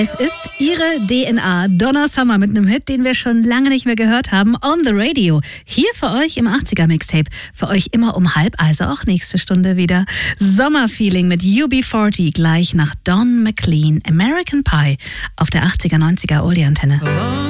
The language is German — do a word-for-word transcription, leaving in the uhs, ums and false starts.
Es ist ihre D N A, Donna Summer mit einem Hit, den wir schon lange nicht mehr gehört haben, On the Radio. Hier für euch im achtziger-Mixtape. Für euch immer um halb, also auch nächste Stunde wieder. Sommerfeeling mit U B vierzig, gleich nach Don McLean, American Pie auf der achtziger, neunziger Oldie-Antenne.